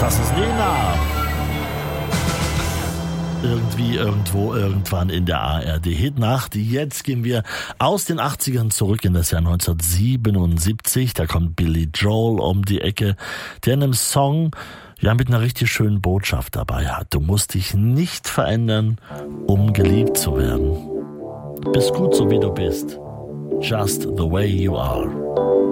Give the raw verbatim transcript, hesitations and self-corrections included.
Das ist Nena. Irgendwie, irgendwo, irgendwann in der A R D-Hitnacht. Jetzt gehen wir aus den achtzigern zurück in das Jahr neunzehnhundertsiebenundsiebzig. Da kommt Billy Joel um die Ecke, der in einem Song ja mit einer richtig schönen Botschaft dabei hat. Du musst dich nicht verändern, um geliebt zu werden. Bist gut so wie du bist. Just the way you are.